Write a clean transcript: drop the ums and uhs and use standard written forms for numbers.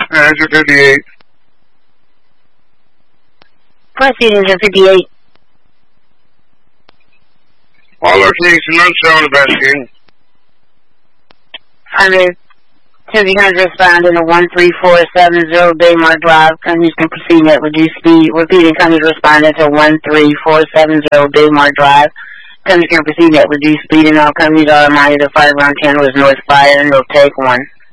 Manager 58. Proceedings at 58. All location unshown investigating. 100. Can respond in a 13470 Baymar Drive. Companies can proceed at reduced speed. Repeating, companies responding to 13470 Baymar Drive. Companies can proceed at reduced speed, and all companies are reminded the fire ground channel is north fire, and they'll take one.